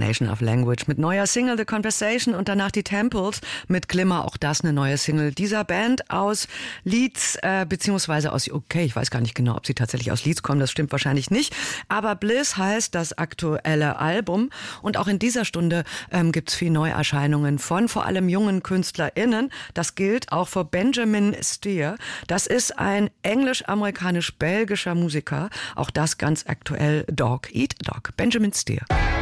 Nation of Language mit neuer Single The Conversation und danach die Temples mit Glimmer, auch das eine neue Single dieser Band aus Leeds, beziehungsweise aus UK. Ich weiß gar nicht genau, ob sie tatsächlich aus Leeds kommen, das stimmt wahrscheinlich nicht. Aber Bliss heißt das aktuelle Album und auch in dieser Stunde gibt's viel Neuerscheinungen von vor allem jungen KünstlerInnen. Das gilt auch für Benjamin Steer. Das ist ein englisch-amerikanisch-belgischer Musiker. Auch das ganz aktuell Dog Eat Dog. Benjamin Steer.